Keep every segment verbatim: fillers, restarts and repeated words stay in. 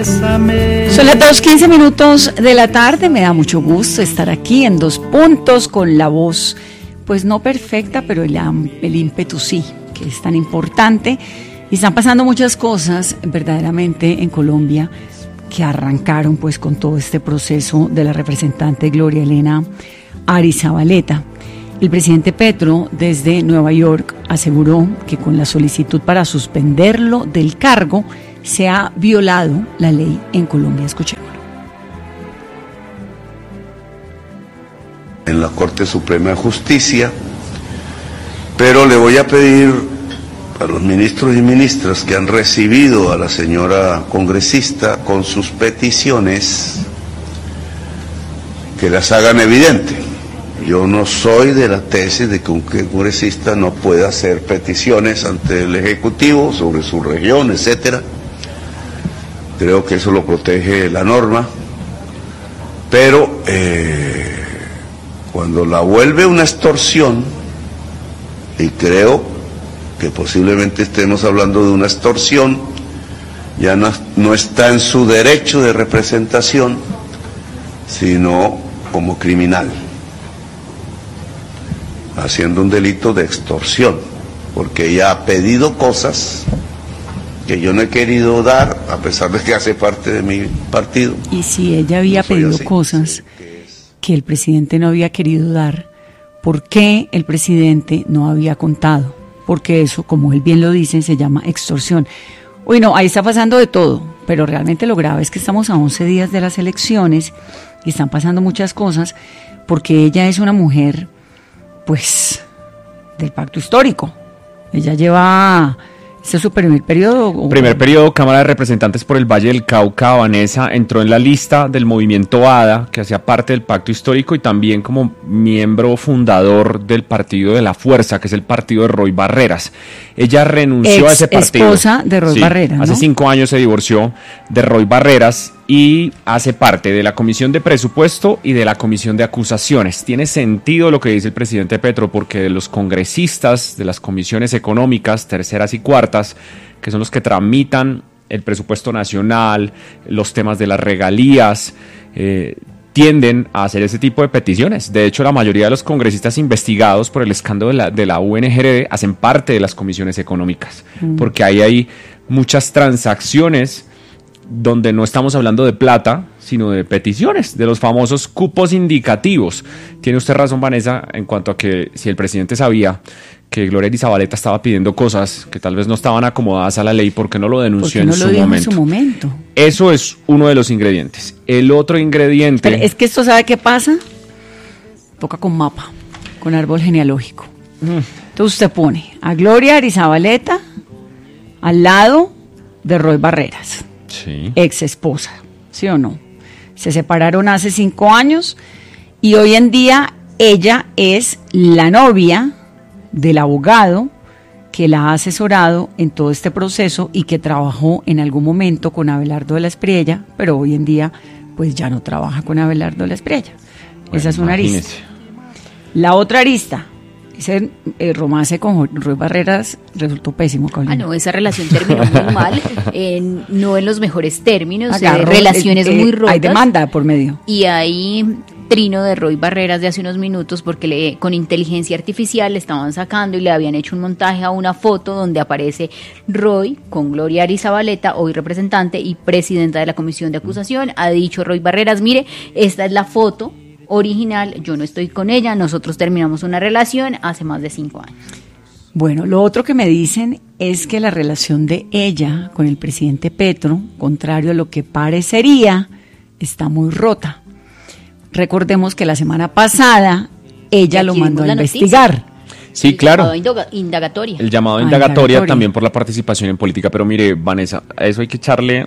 bésame. Son las dos quince minutos de la tarde, me da mucho gusto estar aquí en Dos Puntos con la voz, pues no perfecta, pero el, el ímpetu sí, que es tan importante. Y están pasando muchas cosas verdaderamente en Colombia que arrancaron pues con todo este proceso de la representante Gloria Elena Arizabaleta. El presidente Petro desde Nueva York aseguró que con la solicitud para suspenderlo del cargo se ha violado la ley en Colombia. Escuchémoslo. En la Corte Suprema de Justicia, pero le voy a pedir a los ministros y ministras que han recibido a la señora congresista con sus peticiones que las hagan evidente. Yo no soy de la tesis de que un congresista no pueda hacer peticiones ante el Ejecutivo sobre su región, etcétera. Creo que eso lo protege la norma, pero eh, cuando la vuelve una extorsión, y creo que posiblemente estemos hablando de una extorsión, ya no, no está en su derecho de representación, sino como criminal, haciendo un delito de extorsión, porque ella ha pedido cosas que yo no he querido dar, a pesar de que hace parte de mi partido. Y si ella había no pedido así, cosas que el presidente no había querido dar, ¿por qué el presidente no había contado? Porque eso, como él bien lo dice, se llama extorsión. Uy, no, ahí está pasando de todo, pero realmente lo grave es que estamos a once días de las elecciones y están pasando muchas cosas, porque ella es una mujer, pues, del pacto histórico. Ella lleva... ¿Este es su primer periodo? Primer periodo, Cámara de Representantes por el Valle del Cauca. Vanessa entró en la lista del movimiento A D A, que hacía parte del Pacto Histórico, y también como miembro fundador del Partido de la Fuerza, que es el partido de Roy Barreras. Ella renunció Ex a ese partido. esposa de Roy sí, Barreras, ¿no? Hace cinco años se divorció de Roy Barreras y hace parte de la Comisión de Presupuesto y de la Comisión de Acusaciones. Tiene sentido lo que dice el presidente Petro, porque de los congresistas de las comisiones económicas, terceras y cuartas, que son los que tramitan el presupuesto nacional, los temas de las regalías, eh, tienden a hacer ese tipo de peticiones. De hecho, la mayoría de los congresistas investigados por el escándalo de la, de la U N G R D hacen parte de las comisiones económicas, mm. porque ahí hay muchas transacciones donde no estamos hablando de plata, sino de peticiones, de los famosos cupos indicativos. Tiene usted razón, Vanessa, en cuanto a que si el presidente sabía que Gloria Arizabaleta estaba pidiendo cosas que tal vez no estaban acomodadas a la ley, ¿por qué no lo denunció no en, lo su dijo momento? en su momento? Eso es uno de los ingredientes. El otro ingrediente... Pero es que esto, ¿sabe qué pasa? Toca con mapa, con árbol genealógico. Mm. Entonces usted pone a Gloria Arizabaleta al lado de Roy Barreras. Sí. Ex esposa, ¿sí o no? Se separaron hace cinco años y hoy en día ella es la novia del abogado que la ha asesorado en todo este proceso y que trabajó en algún momento con Abelardo de la Espriella, pero hoy en día pues ya no trabaja con Abelardo de la Espriella. Bueno, esa es una arista. La otra arista, ese eh, romance con Roy Barreras resultó pésimo. Carolina. Ah, no, esa relación terminó muy mal, en, no en los mejores términos, Agarró, eh, relaciones eh, eh, muy rotas. Hay demanda por medio. Y hay trino de Roy Barreras de hace unos minutos porque le, con inteligencia artificial le estaban sacando y le habían hecho un montaje a una foto donde aparece Roy con Gloria Arizabaleta, hoy representante y presidenta de la Comisión de Acusación. Ha dicho Roy Barreras, mire, esta es la foto original, yo no estoy con ella, nosotros terminamos una relación hace más de cinco años. Bueno, lo otro que me dicen es que la relación de ella con el presidente Petro, contrario a lo que parecería, está muy rota. Recordemos que la semana pasada ella lo mandó a investigar. Noticia. Sí, el claro. Llamado indagatoria. El llamado ah, indagatoria, indagatoria también por la participación en política. Pero mire, Vanessa, a eso hay que echarle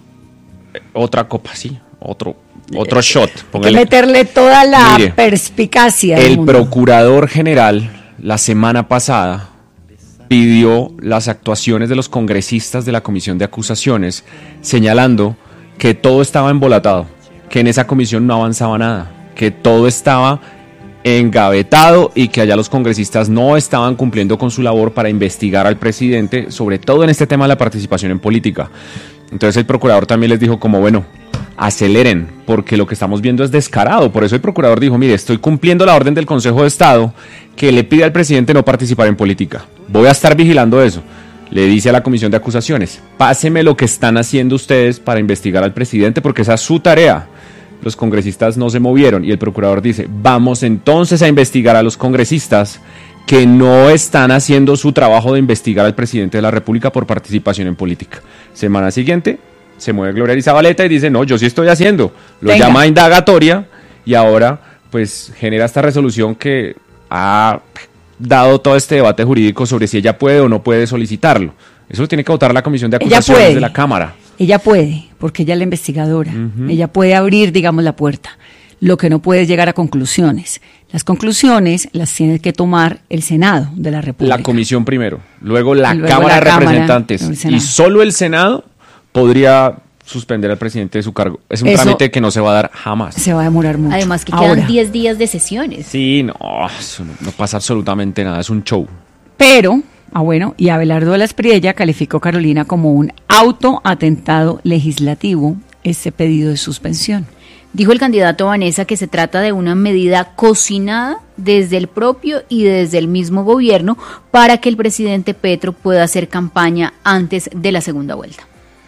otra copa, sí, otro, otro shot. Póngale. Hay que meterle toda la mire, perspicacia. El mundo. Procurador general, la semana pasada, pidió las actuaciones de los congresistas de la Comisión de Acusaciones, señalando que todo estaba embolatado, que en esa comisión no avanzaba nada, que todo estaba engavetado y que allá los congresistas no estaban cumpliendo con su labor para investigar al presidente, sobre todo en este tema de la participación en política. Entonces el procurador también les dijo como, bueno, aceleren, porque lo que estamos viendo es descarado. Por eso el procurador dijo, mire, estoy cumpliendo la orden del Consejo de Estado que le pide al presidente no participar en política. Voy a estar vigilando eso. Le dice a la comisión de acusaciones, páseme lo que están haciendo ustedes para investigar al presidente, porque esa es su tarea. Los congresistas no se movieron y el procurador dice, vamos entonces a investigar a los congresistas que no están haciendo su trabajo de investigar al presidente de la República por participación en política. Semana siguiente se mueve Gloria Arizabaleta y dice, no, yo sí estoy haciendo. Lo Venga. llama indagatoria y ahora pues genera esta resolución que ha dado todo este debate jurídico sobre si ella puede o no puede solicitarlo. Eso lo tiene que votar la Comisión de Acusaciones de la Cámara. Ella puede, porque ella es la investigadora. Uh-huh. Ella puede abrir, digamos, la puerta. Lo que no puede es llegar a conclusiones. Las conclusiones las tiene que tomar el Senado de la República. La Comisión primero, luego la luego Cámara la de Cámara, Representantes. Y solo el Senado podría suspender al presidente de su cargo. Es un Eso trámite que no se va a dar jamás. Se va a demorar mucho. Además que Ahora, quedan diez días de sesiones. Sí, no, eso no, no pasa absolutamente nada, es un show. Pero, ah bueno, y Abelardo de la Espriella calificó, Carolina, como un autoatentado legislativo este pedido de suspensión. Dijo el candidato Vanessa que se trata de una medida cocinada desde el propio y desde el mismo gobierno para que el presidente Petro pueda hacer campaña antes de la segunda vuelta.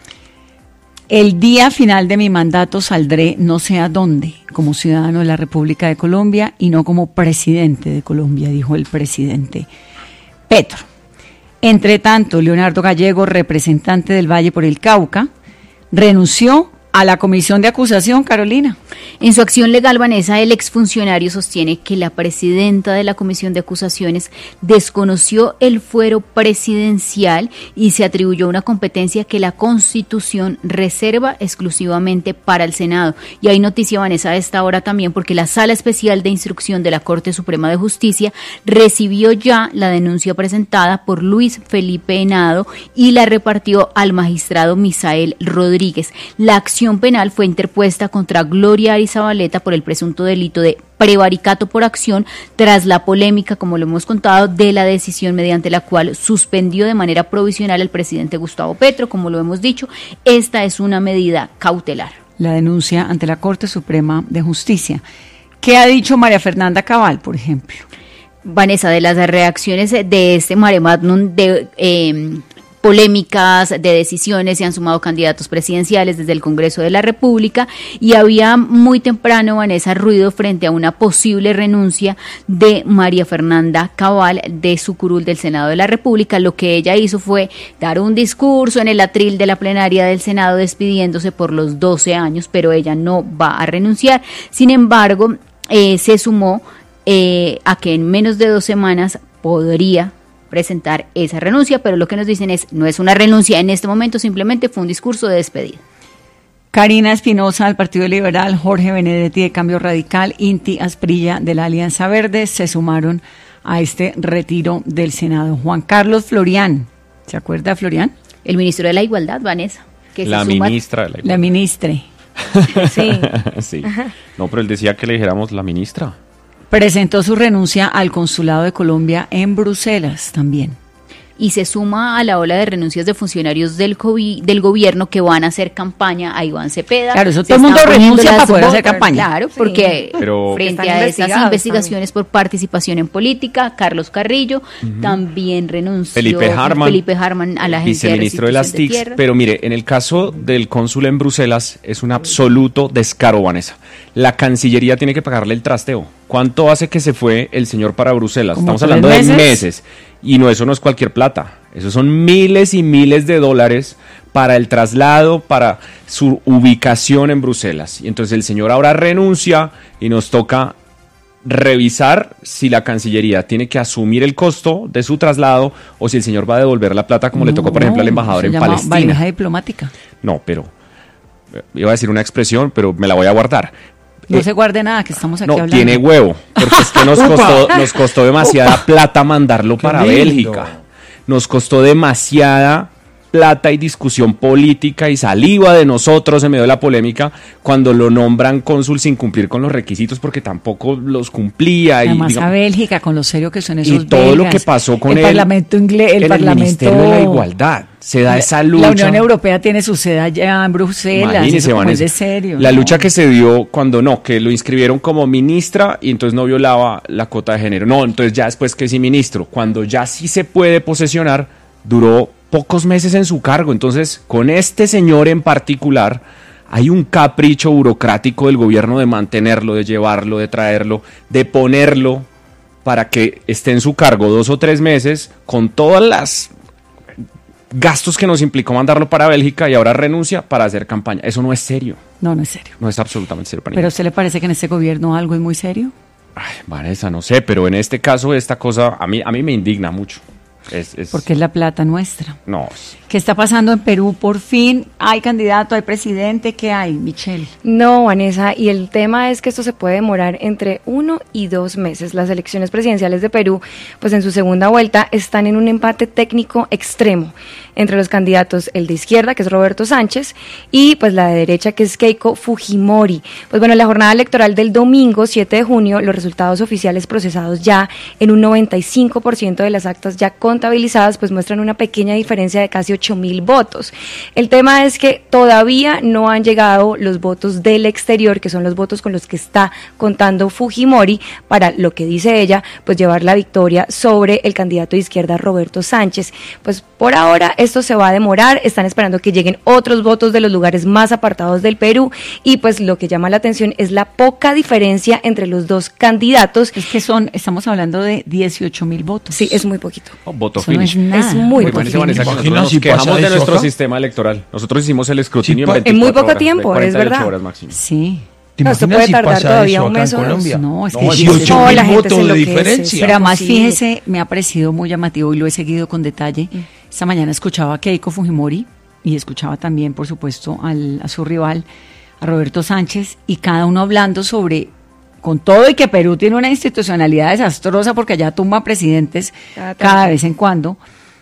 El día final de mi mandato saldré no sé a dónde, como ciudadano de la República de Colombia y no como presidente de Colombia, dijo el presidente Petro. Entre tanto, Leonardo Gallego, representante del Valle por el Cauca, renunció a la comisión de acusación, Carolina. En su acción legal, Vanessa, el exfuncionario sostiene que la presidenta de la comisión de acusaciones desconoció el fuero presidencial y se atribuyó una competencia que la Constitución reserva exclusivamente para el Senado. Y hay noticia, Vanessa, a esta hora también, porque la Sala Especial de Instrucción de la Corte Suprema de Justicia recibió ya la denuncia presentada por Luis Felipe Henao y la repartió al magistrado Misael Rodríguez. La acción penal fue interpuesta contra Gloria Arizabaleta por el presunto delito de prevaricato por acción tras la polémica, como lo hemos contado, de la decisión mediante la cual suspendió de manera provisional al presidente Gustavo Petro. Como lo hemos dicho, esta es una medida cautelar. La denuncia ante la Corte Suprema de Justicia. ¿Qué ha dicho María Fernanda Cabal, por ejemplo? Vanessa, de las reacciones de este mare magnum de eh, polémicas, de decisiones, se han sumado candidatos presidenciales desde el Congreso de la República y había muy temprano, Vanessa, ruido frente a una posible renuncia de María Fernanda Cabal de su curul del Senado de la República. Lo que ella hizo fue dar un discurso en el atril de la plenaria del Senado despidiéndose por los doce años, pero ella no va a renunciar. Sin embargo, eh, se sumó eh, a que en menos de dos semanas podría presentar esa renuncia, pero lo que nos dicen es, no es una renuncia en este momento, simplemente fue un discurso de despedida. Karina Espinosa del Partido Liberal, Jorge Benedetti de Cambio Radical, Inti Asprilla de la Alianza Verde se sumaron a este retiro del Senado. Juan Carlos Florián, ¿se acuerda Florián? El ministro de la Igualdad, Vanessa. Que la se suma... ministra de la Igualdad. La ministre. Sí. Sí. No, pero él decía que le dijéramos la ministra. Presentó su renuncia al Consulado de Colombia en Bruselas también. Y se suma a la ola de renuncias de funcionarios del, COVID, del gobierno que van a hacer campaña a Iván Cepeda. Claro, eso todo el mundo renuncia para poder hacer campaña. Claro, sí, porque pero frente a esas investigaciones también por participación en política, Carlos Carrillo uh-huh. también renunció. Felipe Harman, Felipe Harman a la agencia viceministro de, de las T I C. De pero mire, en el caso del cónsul en Bruselas es un absoluto descaro, Vanessa. La Cancillería tiene que pagarle el trasteo. ¿Cuánto hace que se fue el señor para Bruselas? Estamos hablando meses? de meses. Y no, eso no es cualquier plata. Eso son miles y miles de dólares para el traslado, para su ubicación en Bruselas. Y entonces el señor ahora renuncia y nos toca revisar si la Cancillería tiene que asumir el costo de su traslado o si el señor va a devolver la plata como no, le tocó, por ejemplo, al embajador en Palestina. Valija diplomática. No, pero iba a decir una expresión, pero me la voy a guardar. No eh, se guarde nada, que estamos aquí no, hablando. Tiene huevo, porque es que nos costó, nos costó demasiada plata mandarlo para Bélgica. Nos costó demasiada plata y discusión política y saliva de nosotros en medio de la polémica cuando lo nombran cónsul sin cumplir con los requisitos porque tampoco los cumplía. Además y, digamos, a Bélgica, con lo serio que son esos y todo belgas, lo que pasó con el él Parlamento inglés, el en Parlamento, el Ministerio de la Igualdad. Se da esa lucha. La Unión Europea tiene su sede allá en Bruselas. Imagínese, eso como es Vanessa, de serio. la ¿no? lucha que se dio cuando no, que lo inscribieron como ministra y entonces no violaba la cuota de género. No, entonces ya después que sí ministro, cuando ya sí se puede posesionar, duró pocos meses en su cargo. Entonces, con este señor en particular, hay un capricho burocrático del gobierno de mantenerlo, de llevarlo, de traerlo, de ponerlo para que esté en su cargo dos o tres meses con todas las gastos que nos implicó mandarlo para Bélgica y ahora renuncia para hacer campaña. Eso no es serio. No, no es serio. No es absolutamente serio para ¿Pero a ninguno. usted le parece que en este gobierno algo es muy serio? Ay, Vanessa, no sé, pero en este caso esta cosa a mí, a mí me indigna mucho. Es, es, Porque es la plata nuestra. No, es- ¿Qué está pasando en Perú? Por fin hay candidato, hay presidente. ¿Qué hay, Michelle? No, Vanessa, y el tema es que esto se puede demorar entre uno y dos meses. Las elecciones presidenciales de Perú, pues en su segunda vuelta, están en un empate técnico extremo entre los candidatos, el de izquierda, que es Roberto Sánchez, y pues la de derecha, que es Keiko Fujimori. Pues bueno, la jornada electoral del domingo, siete de junio, los resultados oficiales procesados ya en un noventa y cinco por ciento de las actas ya contabilizadas, pues muestran una pequeña diferencia de casi ocho mil votos. El tema es que todavía no han llegado los votos del exterior, que son los votos con los que está contando Fujimori, para lo que dice ella, pues llevar la victoria sobre el candidato de izquierda Roberto Sánchez. Pues por ahora esto se va a demorar, están esperando que lleguen otros votos de los lugares más apartados del Perú, y pues lo que llama la atención es la poca diferencia entre los dos candidatos. Es que son, estamos hablando de dieciocho mil votos. Sí, es muy poquito. oh, voto Eso no es finish. nada. Es muy Muy poquito. Vanessa, que Imagina nosotros si nos quejamos pasa de eso nuestro acá. sistema electoral. Nosotros hicimos el escrutinio Sí, pa- en en muy veinticuatro poco horas, de tiempo, es cuarenta y ocho verdad. horas máximo. Sí. ¿Te No, esto imaginas puede si tardar pasa todavía eso un acá mes en o dos? Colombia? No, es que No, sí, dieciocho sí. No, mil la gente votos se de enloquece, diferencia. Pero además, imposible. fíjese, me ha parecido muy llamativo y lo he seguido con detalle. Esta mañana escuchaba a Keiko Fujimori y escuchaba también, por supuesto, al, a su rival, a Roberto Sánchez, y cada uno hablando sobre, con todo y que Perú tiene una institucionalidad desastrosa porque allá tumba presidentes Cada cada tanto. vez en cuando.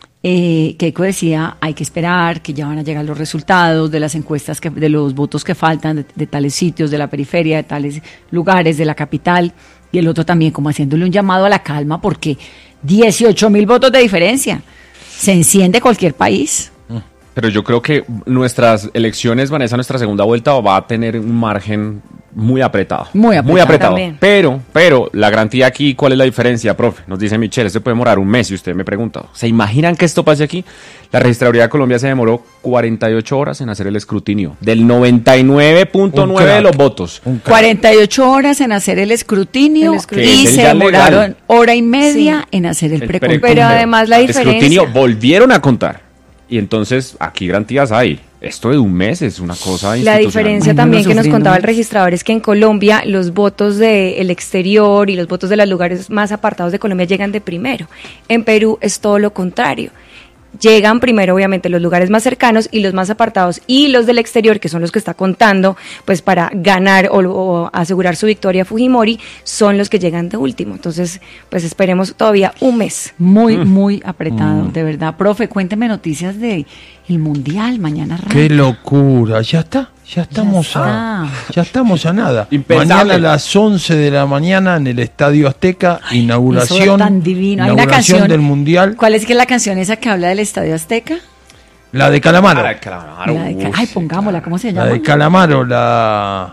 Eh, Keiko decía, hay que esperar, que ya van a llegar los resultados de las encuestas, que, de los votos que faltan de, de tales sitios, de la periferia, de tales lugares, de la capital, y el otro también como haciéndole un llamado a la calma porque dieciocho mil votos de diferencia, se enciende cualquier país. Pero yo creo que nuestras elecciones, Vanessa, nuestra segunda vuelta va a tener un margen muy apretado. Muy apretado también. Pero, pero, la garantía aquí, ¿cuál es la diferencia, profe? Nos dice Michelle, esto puede demorar un mes y usted me pregunta, ¿se imaginan que esto pase aquí? La Registraduría de Colombia se demoró cuarenta y ocho horas en hacer el escrutinio, del noventa y nueve punto nueve de crack. los votos. Un crack. cuarenta y ocho horas en hacer el escrutinio, El escrutinio. y Que es el se ya demoraron legal. hora y media Sí. en hacer el, El preconteo. Pero además la El diferencia- escrutinio volvieron a contar. Y entonces, aquí garantías hay. Esto de un mes es una cosa La institucional. diferencia Bueno, también lo que nos sufrimos. contaba el registrador es que en Colombia los votos del exterior y los votos de los lugares más apartados de Colombia llegan de primero. En Perú es todo lo contrario. Llegan primero, obviamente, los lugares más cercanos y los más apartados, y los del exterior, que son los que está contando, pues para ganar o, o asegurar su victoria Fujimori, son los que llegan de último. Entonces, pues esperemos todavía un mes. Muy, Mm. muy apretado, de verdad. Profe, cuénteme noticias de el Mundial, mañana arranca. Qué locura, ya está, ya estamos está. a ya estamos a nada. Impensable. Mañana a las once de la mañana en el Estadio Azteca, Eso inauguración, tan divino. Hay una inauguración canción del Mundial, ¿Cuál es que es la canción esa que habla del Estadio Azteca? la de Calamaro, Ah, claro, La de Ca- uy, Ay, sí, pongámosla, ¿cómo se la llama? de Calamaro, la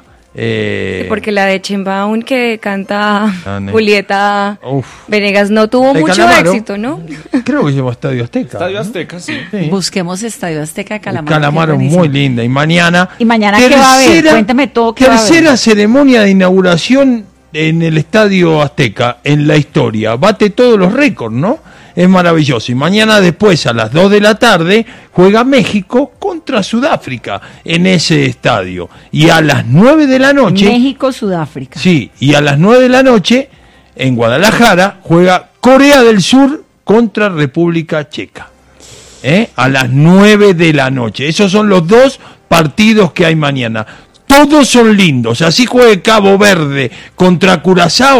eh, Porque la de Chembaun que canta Ah, ne- Julieta Uf. Venegas no tuvo de mucho Calamaro, éxito, ¿no? Creo que se llama Estadio Azteca. Estadio ¿no? Azteca, sí. Sí. Busquemos Estadio Azteca de Calamaro. Calamaro, que es buenísimo. muy linda. Y mañana. ¿Y mañana qué va a haber? Cuéntame todo, ¿qué va a haber? Tercera ceremonia de inauguración en el Estadio Azteca, en la historia. Bate todos los récords, ¿no? Es maravilloso. Y mañana después, a las dos de la tarde, juega México contra Sudáfrica en ese estadio. Y a las nueve de la noche. México, Sudáfrica. Sí, y a las nueve de la noche, en Guadalajara, juega Corea del Sur contra República Checa. ¿Eh? A las nueve de la noche. Esos son los dos partidos que hay mañana. Todos son lindos. Así juegue Cabo Verde contra Curazao.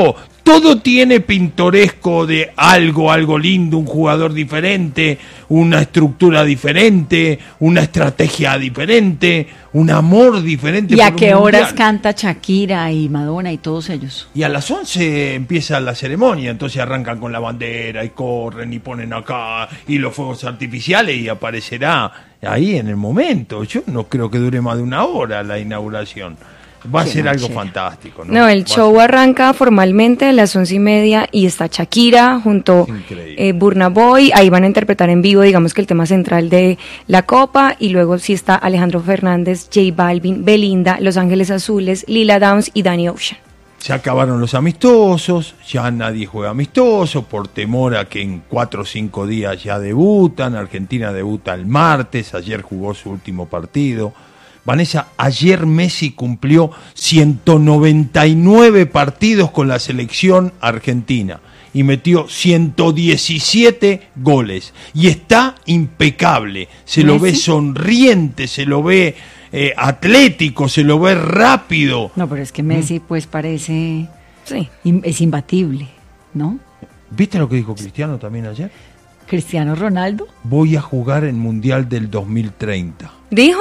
todo tiene pintoresco de algo, algo lindo, un jugador diferente, una estructura diferente, una estrategia diferente, un amor diferente. ¿Y a por qué un horas mundial. canta Shakira y Madonna y todos ellos? Y a las once empieza la ceremonia, entonces arrancan con la bandera y corren y ponen acá y los fuegos artificiales y aparecerá ahí en el momento. Yo no creo que dure más de una hora la inauguración. Va a Qué ser algo nochera. fantástico. No, No, el Va a show ser- arranca formalmente a las once y media y está Shakira junto Increíble. eh, Burna Boy. Ahí van a interpretar en vivo, digamos que el tema central de la Copa. Y luego sí está Alejandro Fernández, J Balvin, Belinda, Los Ángeles Azules, Lila Downs y Danny Ocean. Se acabaron los amistosos, ya nadie juega amistoso por temor a que en cuatro o cinco días ya debutan. Argentina debuta el martes, ayer jugó su último partido. Vanessa, ayer Messi cumplió ciento noventa y nueve partidos con la selección argentina y metió ciento diecisiete goles y está impecable, se lo ve ¿Messi? sonriente, se lo ve eh, atlético, se lo ve rápido. No, pero es que Messi pues parece, Sí. im- es imbatible, ¿no? ¿Viste lo que dijo Cristiano también ayer? Cristiano Ronaldo. Voy a jugar el Mundial del dos mil treinta. ¿Dijo?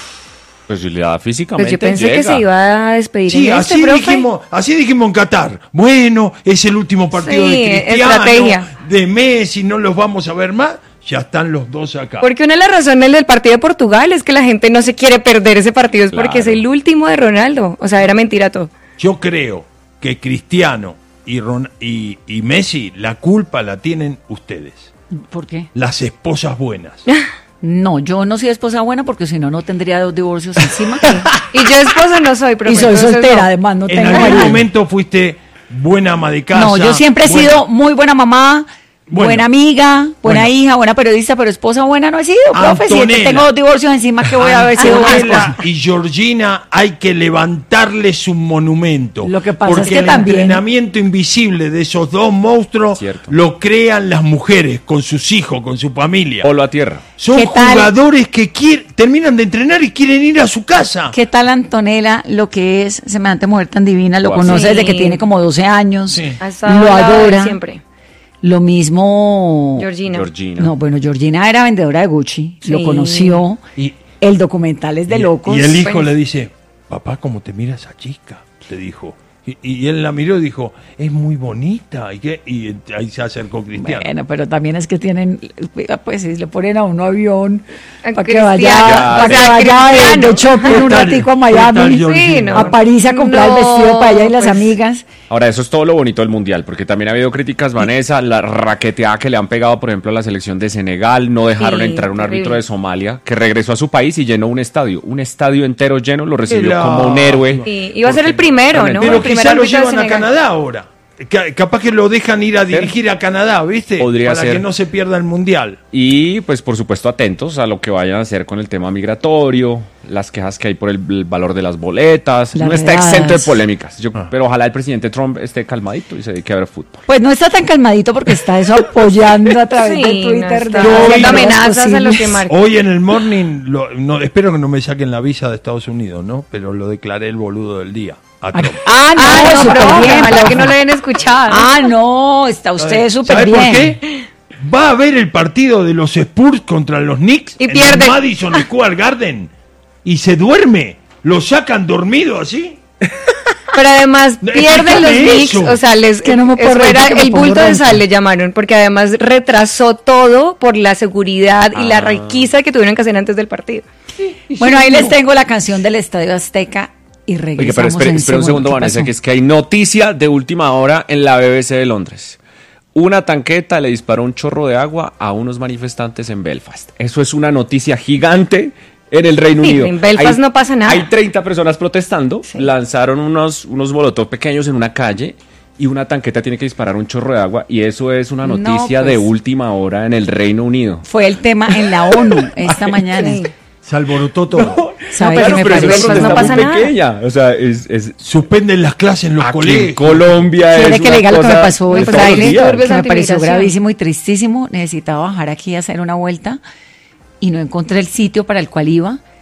Pues si le da físicamente Pues yo pensé llega. que se iba a despedir Sí, en este, así profe. dijimos, así dijimos en Qatar. Bueno, es el último partido Sí, de Cristiano, estrategia. de Messi, no los vamos a ver más. Ya están los dos acá. Porque una de las razones del partido de Portugal es que la gente no se quiere perder ese partido, es porque es Claro. el último de Ronaldo. O sea, era mentira todo. Yo creo que Cristiano y, Ron- y, y Messi, la culpa la tienen ustedes, ¿Por qué? las esposas buenas. No, yo no soy esposa buena porque si no, no tendría dos divorcios encima. Y yo esposa no soy, profe. y soy entonces soltera, no. además, no en tengo algún marido. momento fuiste buena ama de casa. No, yo siempre he buena- sido muy buena mamá, Bueno. buena amiga, buena Bueno. hija, buena periodista, pero esposa buena no he sido, profe. Si Antonella. tengo dos divorcios encima, que voy a haber sido buena esposa. Antonella y Georgina hay que levantarles un monumento. Lo que pasa porque es que el también- entrenamiento invisible de esos dos monstruos Cierto. lo crean las mujeres con sus hijos, con su familia. Polo a tierra. Son ¿Qué tal? jugadores que quieren, terminan de entrenar y quieren ir a su casa. ¿Qué tal Antonella, lo que es semejante mujer tan divina? Lo Guau. conoce Sí. desde que tiene como doce años. Sí. Ha estado Lo al lado de él adora. siempre. Lo mismo. Georgina. Georgina. No, bueno, Georgina era vendedora de Gucci. Lo Sí. conoció. Y, El documental es de y- locos. y el hijo Bueno. le dice, papá, ¿cómo te mira esa chica? Le dijo. Y, y él la miró y dijo, es muy bonita. ¿Y, qué? Y ahí se acercó Cristiano. Bueno, pero también es que tienen, pues si le ponen a un avión A para que Cristiano. vaya, O para que sea, vaya de, Cristiano. de shopping un Total, ratico a total, Miami, Georgina. Sí, no. a París a comprar No, el vestido para ella y las pues, amigas. Ahora, eso es todo lo bonito del Mundial, porque también ha habido críticas, Vanessa, la raqueteada que le han pegado, por ejemplo, a la selección de Senegal, no dejaron Sí, entrar un terrible. árbitro de Somalia, que regresó a su país y llenó un estadio, un estadio entero lleno, lo recibió Qué como un lástima. héroe. Y iba a ser el primero, ¿no? Pero El primer quizá lo árbitro de llevan a Senegal. Canadá ahora. Ca- Capaz que lo dejan ir a dirigir a Canadá, ¿viste? Podría Para ser. que no se pierda el Mundial. Y pues por supuesto atentos a lo que vayan a hacer con el tema migratorio, las quejas que hay por el, el valor de las boletas, Las no está redadas. exento de polémicas. Yo, Ah. Pero ojalá el presidente Trump esté calmadito y se dedique a ver fútbol. Pues no está tan calmadito porque está eso apoyando a través Sí, de no Twitter. está de haciendo todas las amenazas a lo que posibles. marca. Hoy en el morning, lo- no, espero que no me saquen la visa de Estados Unidos, ¿no? Pero lo declaré el boludo del día. A Trump. Ah, no, Ah, no, súper profe, bien, ojalá profe. que no lo hayan escuchado. Ah, no, está usted súper ¿Sabe bien. por qué? Va a haber el partido de los Spurs contra los Knicks Y en pierde. el Madison Square Garden y se duerme. Lo sacan dormido así. Pero además No, pierden los explícame Knicks, eso. o sea, les Que no me puedo eso reír era porque me el pongo bulto de ronca. sal le llamaron, porque además retrasó todo por la seguridad y la Ah. requisa que tuvieron que hacer antes del partido. Bueno, ahí les tengo la canción del Estadio Azteca y Oye, regresamos pero espera, en espera un segundo, ¿Qué Vanessa, pasó? que es que hay noticia de última hora en la B B C de Londres. Una tanqueta le disparó un chorro de agua a unos manifestantes en Belfast. Eso es una noticia gigante en el Reino Sí, Unido. en Belfast Hay- no pasa nada. Hay treinta personas protestando, Sí. lanzaron unos, unos molotov pequeños en una calle y una tanqueta tiene que disparar un chorro de agua y eso es una No, noticia pues. de última hora en el Reino Unido. Fue el tema en la ONU esta mañana. Sí. Se alborotó todo. ¿Sabe pero qué me pero parece? es una Belfast no protesta pasa muy nada. pequeña. O sea, es, es Suspenden las clases en los aquí colegios. en Colombia ¿Quiere es que le una diga lo que me cosa pasó hoy, de pues todos ahí los le días. turbe- que me pareció antimigración. gravísimo y tristísimo? Necesitaba bajar aquí a hacer una vuelta y no encontré el sitio para el cual iba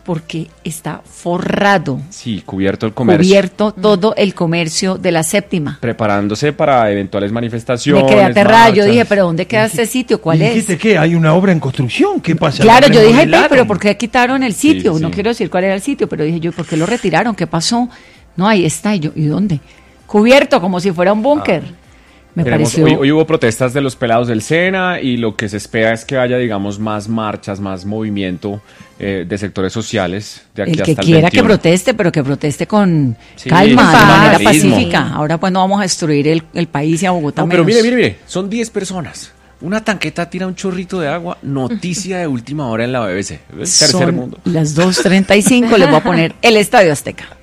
porque está forrado, Sí, cubierto el comercio. cubierto todo el comercio de la séptima. Preparándose para eventuales manifestaciones. Me quedé aterrada, yo marchas. dije, pero ¿dónde queda este sitio? ¿Cuál ¿Y es? dijiste qué? ¿Hay una obra en construcción? ¿Qué pasa? Claro, ¿La yo dije, "Ve, remodelaron? pero ¿por qué quitaron el sitio?" Sí, sí. No quiero decir cuál era el sitio, pero dije yo, ¿por qué lo retiraron? ¿Qué pasó? No, ahí está. Y yo, ¿y dónde? Cubierto, como si fuera un búnker. Me Veremos, pareció... hoy, hoy hubo protestas de los pelados del SENA y lo que se espera es que haya, digamos, más marchas, más movimiento eh, de sectores sociales de aquí el hasta que el quiera veintiuno. que proteste, pero que proteste con Sí, calma, con de manera realismo. pacífica. Ahora pues no vamos a destruir el, el país y a Bogotá No, pero menos. mire, mire, mire, son diez personas. Una tanqueta tira un chorrito de agua, noticia de última hora en la B B C. El tercer Son mundo. las dos treinta y cinco, les voy a poner el Estadio Azteca.